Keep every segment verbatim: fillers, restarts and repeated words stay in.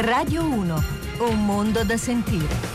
Radio uno, un mondo da sentire.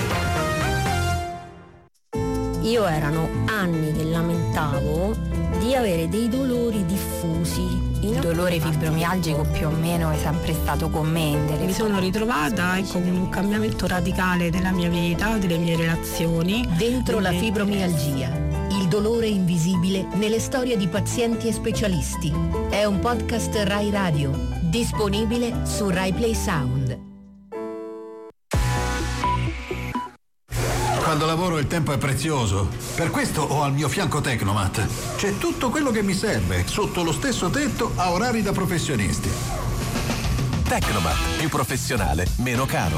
Io erano anni che lamentavo di avere dei dolori diffusi. Il dolore fibromialgico più o meno è sempre stato con me. Mi sono ritrovata ecco, con un cambiamento radicale della mia vita, delle mie relazioni. Dentro la fibromialgia, il dolore invisibile nelle storie di pazienti e specialisti. È un podcast Rai Radio, disponibile su Rai Play Sound. Quando lavoro il tempo è prezioso, per questo ho al mio fianco Tecnomat. C'è tutto quello che mi serve, sotto lo stesso tetto, a orari da professionisti. Tecnomat, più professionale, meno caro.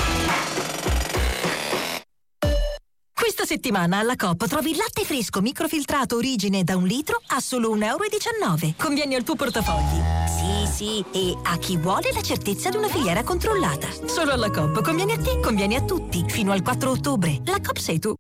Questa settimana alla Coop trovi il latte fresco microfiltrato origine da un litro a solo un euro e diciannove. Conviene al tuo portafogli. Sì, sì, e a chi vuole la certezza di una filiera controllata. Solo alla Coop conviene a te, conviene a tutti. Fino al quattro ottobre. La Coop sei tu.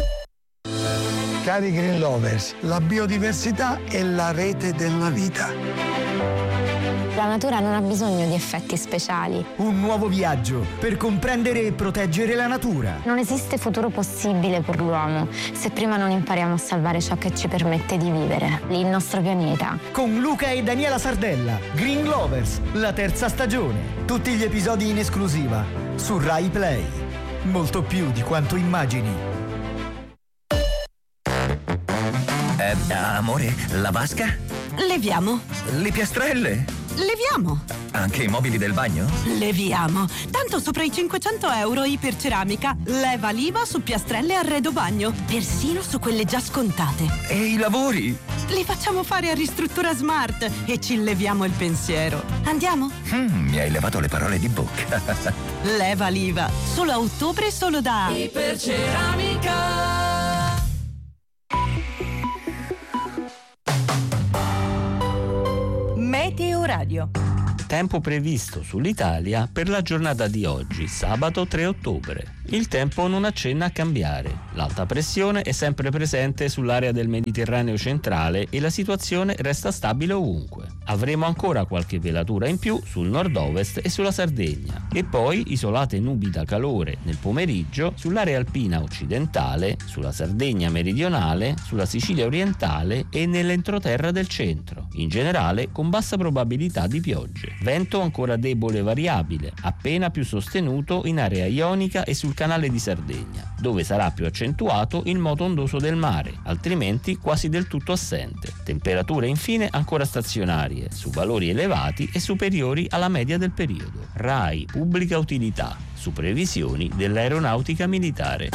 Cari Green Lovers, la biodiversità è la rete della vita. La natura non ha bisogno di effetti speciali. Un nuovo viaggio per comprendere e proteggere la natura. Non esiste futuro possibile per l'uomo se prima non impariamo a salvare ciò che ci permette di vivere, il nostro pianeta. Con Luca e Daniela Sardella, Green Lovers, la terza stagione. Tutti gli episodi in esclusiva su Rai Play. Molto più di quanto immagini. Eh, amore, la vasca? Leviamo. Le piastrelle? Leviamo. Anche i mobili del bagno? Leviamo. Tanto sopra i cinquecento euro Iperceramica. Leva l'I V A su piastrelle e arredo bagno. Persino su quelle già scontate. E i lavori? Li facciamo fare a Ristruttura Smart e ci leviamo il pensiero. Andiamo? Mm, mi hai levato le parole di bocca. Leva l'I V A. Solo a ottobre, solo da Iperceramica. Meteo Radio. Tempo previsto sull'Italia per la giornata di oggi, sabato tre ottobre. Il tempo non accenna a cambiare. L'alta pressione è sempre presente sull'area del Mediterraneo centrale e la situazione resta stabile ovunque. Avremo ancora qualche velatura in più sul nord-ovest e sulla Sardegna. E poi isolate nubi da calore nel pomeriggio sull'area alpina occidentale, sulla Sardegna meridionale, sulla Sicilia orientale e nell'entroterra del centro. In generale con bassa probabilità di piogge. Vento ancora debole e variabile, appena più sostenuto in area ionica e sul canale di Sardegna, dove sarà più accentuato il moto ondoso del mare, altrimenti quasi del tutto assente. Temperature infine ancora stazionarie, su valori elevati e superiori alla media del periodo. Rai Pubblica Utilità, su previsioni dell'aeronautica militare.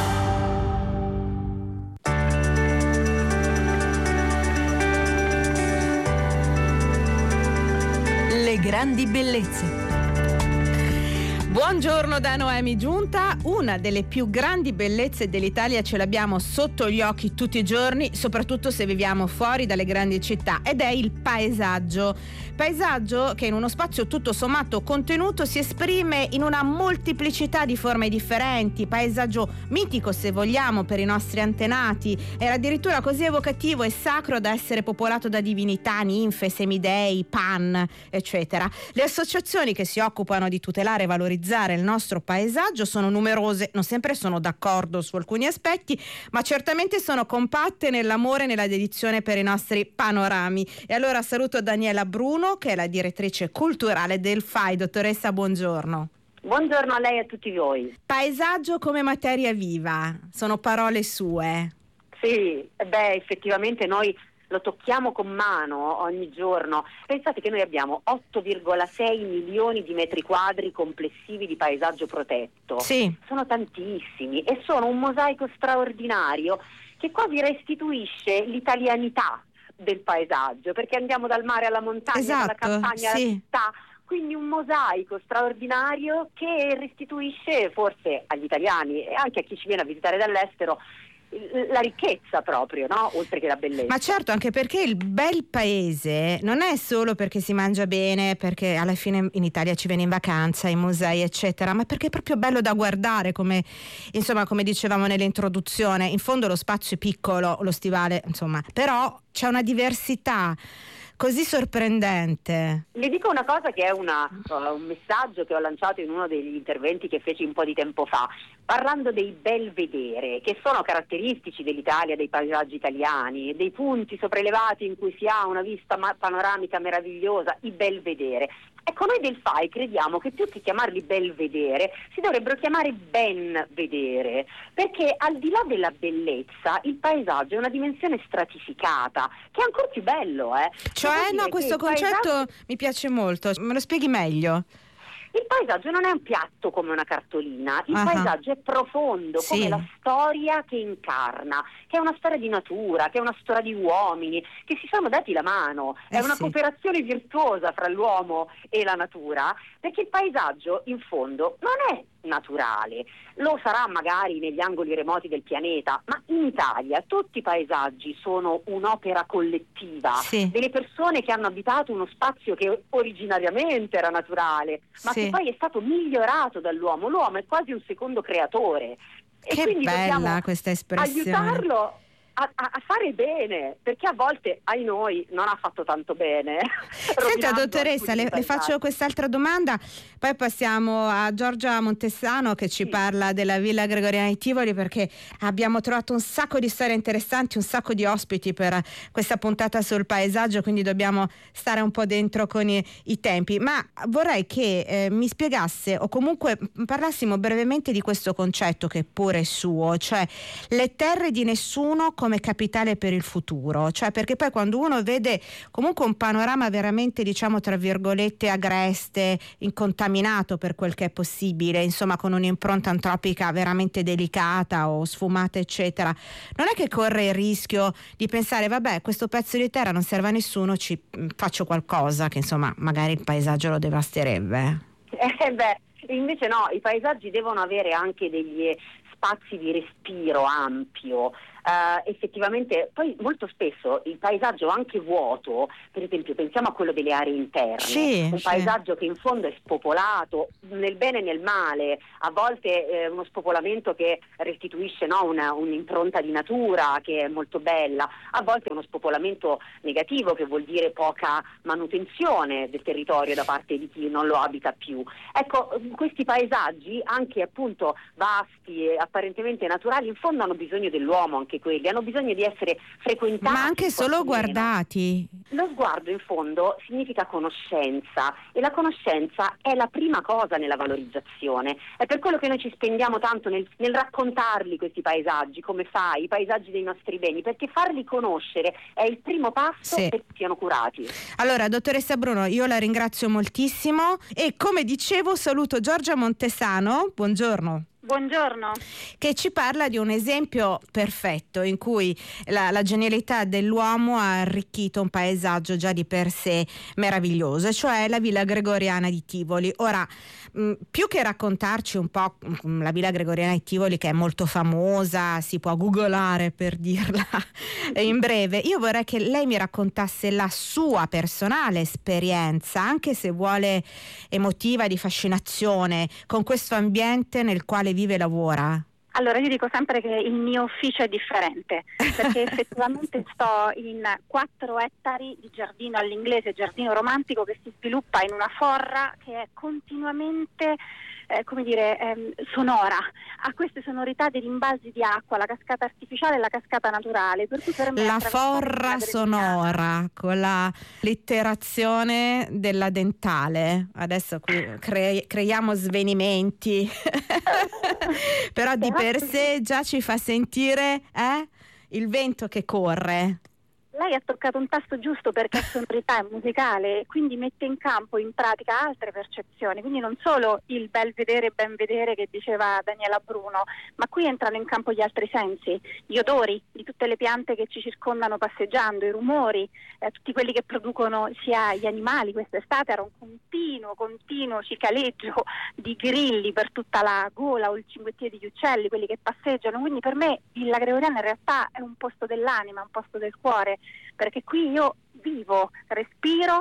Le grandi bellezze. Buongiorno da Noemi Giunta. Una delle più grandi bellezze dell'Italia ce l'abbiamo sotto gli occhi tutti i giorni, soprattutto se viviamo fuori dalle grandi città, ed è il paesaggio. Paesaggio che in uno spazio tutto sommato contenuto si esprime in una moltiplicità di forme differenti. Paesaggio mitico, se vogliamo, per i nostri antenati. Era addirittura così evocativo e sacro da essere popolato da divinità, ninfe, semidei, Pan, eccetera. Le associazioni che si occupano di tutelare e valorizzare il nostro paesaggio sono numerose, non sempre sono d'accordo su alcuni aspetti, ma certamente sono compatte nell'amore e nella dedizione per i nostri panorami. E allora saluto Daniela Bruno, che è la direttrice culturale del F A I. Dottoressa, buongiorno. Buongiorno a lei e a tutti voi. Paesaggio come materia viva, sono parole sue. Sì, beh, effettivamente noi lo tocchiamo con mano ogni giorno. Pensate che noi abbiamo otto virgola sei milioni di metri quadri complessivi di paesaggio protetto. Sì. Sono tantissimi e sono un mosaico straordinario che quasi restituisce l'italianità del paesaggio, perché andiamo dal mare alla montagna, esatto, dalla campagna alla sì. città. Quindi un mosaico straordinario che restituisce forse agli italiani e anche a chi ci viene a visitare dall'estero la ricchezza proprio, no? Oltre che la bellezza. Ma certo, anche perché il bel paese non è solo perché si mangia bene, perché alla fine in Italia ci viene in vacanza, ai musei eccetera, ma perché è proprio bello da guardare, come insomma come dicevamo nell'introduzione. In fondo lo spazio è piccolo, lo stivale insomma, però c'è una diversità così sorprendente? Le dico una cosa che è una, uh, un messaggio che ho lanciato in uno degli interventi che feci un po' di tempo fa, parlando dei belvedere, che sono caratteristici dell'Italia, dei paesaggi italiani, dei punti sopraelevati in cui si ha una vista ma- panoramica meravigliosa, i belvedere. Ecco, noi del F A I crediamo che più che chiamarli belvedere si dovrebbero chiamare ben vedere, perché al di là della bellezza il paesaggio è una dimensione stratificata, che è ancora più bello, eh. Cioè, no, questo concetto paesaggio... mi piace molto, me lo spieghi meglio? Il paesaggio non è un piatto come una cartolina, il uh-huh. paesaggio è profondo, sì. come la storia che incarna, che è una storia di natura, che è una storia di uomini, che si sono dati la mano, eh è una sì. cooperazione virtuosa fra l'uomo e la natura, perché il paesaggio in fondo non è naturale, lo sarà magari negli angoli remoti del pianeta, ma in Italia tutti i paesaggi sono un'opera collettiva, sì. delle persone che hanno abitato uno spazio che originariamente era naturale, ma sì. che poi è stato migliorato dall'uomo. L'uomo è quasi un secondo creatore. Che e quindi bella questa espressione. Aiutarlo a, a, a fare bene, perché a volte ai noi non ha fatto tanto bene. Senta dottoressa, le, le faccio quest'altra domanda, poi passiamo a Giorgia Montesano che ci sì. parla della Villa Gregoriana di Tivoli, perché abbiamo trovato un sacco di storie interessanti, un sacco di ospiti per questa puntata sul paesaggio, quindi dobbiamo stare un po' dentro con i, i tempi, ma vorrei che eh, mi spiegasse o comunque parlassimo brevemente di questo concetto che pure è suo, cioè le terre di nessuno come capitale per il futuro, cioè perché poi quando uno vede comunque un panorama veramente, diciamo tra virgolette, agreste, incontaminato per quel che è possibile, insomma con un'impronta antropica veramente delicata o sfumata eccetera, non è che corre il rischio di pensare vabbè questo pezzo di terra non serve a nessuno, ci faccio qualcosa che insomma magari il paesaggio lo devasterebbe? Eh beh, invece no, i paesaggi devono avere anche degli spazi di respiro ampio. Uh, effettivamente poi molto spesso il paesaggio anche vuoto, per esempio pensiamo a quello delle aree interne, sì, un sì. paesaggio che in fondo è spopolato nel bene e nel male, a volte eh, uno spopolamento che restituisce no, una, un'impronta di natura che è molto bella, a volte uno spopolamento negativo che vuol dire poca manutenzione del territorio da parte di chi non lo abita più. Ecco, questi paesaggi anche appunto vasti e apparentemente naturali in fondo hanno bisogno dell'uomo, anche quelli hanno bisogno di essere frequentati, ma anche solo guardati. Lo sguardo in fondo significa conoscenza e la conoscenza è la prima cosa nella valorizzazione, è per quello che noi ci spendiamo tanto nel, nel raccontarli questi paesaggi, come fai, i paesaggi dei nostri beni, perché farli conoscere è il primo passo sì. perché siano curati. Allora dottoressa Bruno, io la ringrazio moltissimo e come dicevo saluto Giorgia Montesano, buongiorno. Buongiorno. Che ci parla di un esempio perfetto in cui la, la genialità dell'uomo ha arricchito un paesaggio già di per sé meraviglioso, cioè la Villa Gregoriana di Tivoli. Ora, mh, più che raccontarci un po' mh, la Villa Gregoriana di Tivoli, che è molto famosa, si può googolare per dirla in breve, io vorrei che lei mi raccontasse la sua personale esperienza, anche se vuole emotiva, di fascinazione, con questo ambiente nel quale vive e lavora. Allora io dico sempre che il mio ufficio è differente, perché effettivamente sto in quattro ettari di giardino all'inglese, giardino romantico, che si sviluppa in una forra che è continuamente eh, come dire ehm, sonora, ha queste sonorità dei rimbalzi di acqua, la cascata artificiale e la cascata naturale, per cui per me la forra sonora con la litterazione della dentale. Adesso qui cre- creiamo svenimenti però di per sé già ci fa sentire eh, il vento che corre. Lei ha toccato un tasto giusto, perché è sonorità è musicale e quindi mette in campo, in pratica, altre percezioni, quindi non solo il bel vedere e ben vedere che diceva Daniela Bruno, ma qui entrano in campo gli altri sensi, gli odori di tutte le piante che ci circondano passeggiando, i rumori, eh, tutti quelli che producono sia gli animali. Quest'estate era un continuo, continuo cicaleggio di grilli per tutta la gola, o il cinguettio degli uccelli, quelli che passeggiano, quindi per me Villa Gregoriana in realtà è un posto dell'anima, un posto del cuore, perché qui io vivo, respiro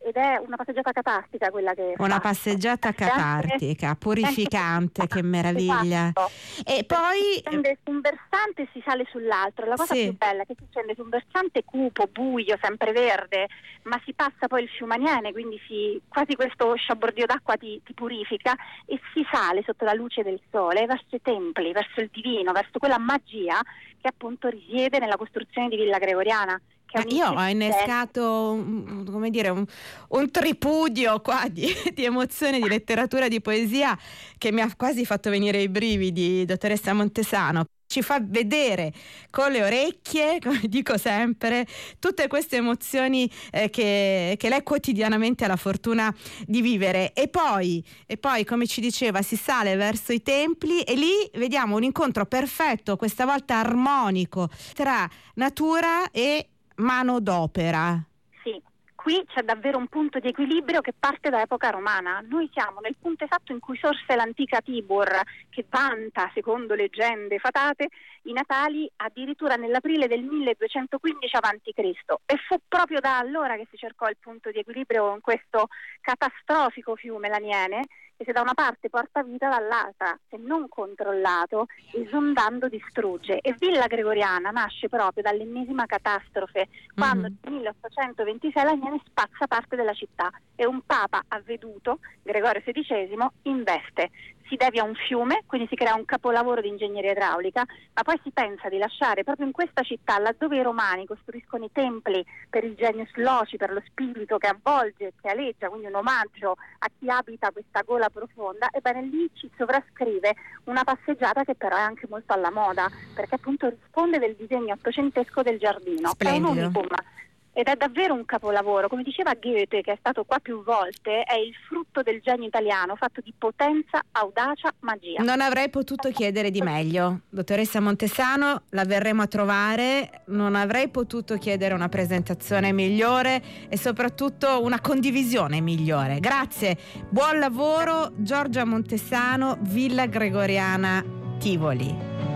ed è una passeggiata catartica quella che una fa. passeggiata catartica, purificante, che meraviglia. Esatto. E poi si scende su un versante e si sale sull'altro. La cosa Sì. più bella è che si scende su un versante cupo, buio, sempreverde, ma si passa poi il fiume Aniene, quindi si, quasi questo sciabordio d'acqua ti, ti purifica, e si sale sotto la luce del sole verso i templi, verso il divino, verso quella magia che appunto risiede nella costruzione di Villa Gregoriana. Ah, io ho innescato un, come dire, un, un tripudio qua di, di emozione, di letteratura, di poesia, che mi ha quasi fatto venire i brividi, dottoressa Montesano. Ci fa vedere con le orecchie, come dico sempre, tutte queste emozioni eh, che, che lei quotidianamente ha la fortuna di vivere. E poi, e poi, come ci diceva, si sale verso i templi e lì vediamo un incontro perfetto, questa volta armonico, tra natura e mano d'opera. Sì, qui c'è davvero un punto di equilibrio che parte da epoca romana. Noi siamo nel punto esatto in cui sorse l'antica Tibur, che vanta, secondo leggende fatate, i natali addirittura nell'aprile del milleduecentoquindici avanti Cristo, e fu proprio da allora che si cercò il punto di equilibrio con questo catastrofico fiume l'Aniene, che se da una parte porta vita, dall'altra, se non controllato, esondando distrugge. E Villa Gregoriana nasce proprio dall'ennesima catastrofe, quando nel mm-hmm. milleottocentoventisei l'Aniene spazza parte della città e un papa avveduto, Gregorio sedicesimo, investe. Si devia un fiume, quindi si crea un capolavoro di ingegneria idraulica, ma poi si pensa di lasciare proprio in questa città, laddove i romani costruiscono i templi per il genius loci, per lo spirito che avvolge, che aleggia, quindi un omaggio a chi abita questa gola profonda, ebbene lì ci sovrascrive una passeggiata che però è anche molto alla moda, perché appunto risponde del disegno ottocentesco del giardino. Splendido. È un unicum. Ed è davvero un capolavoro, come diceva Goethe, che è stato qua più volte, è il frutto del genio italiano, fatto di potenza, audacia, magia. Non avrei potuto chiedere di meglio. Dottoressa Montesano, la verremo a trovare, non avrei potuto chiedere una presentazione migliore e soprattutto una condivisione migliore. Grazie, buon lavoro, Giorgia Montesano, Villa Gregoriana Tivoli.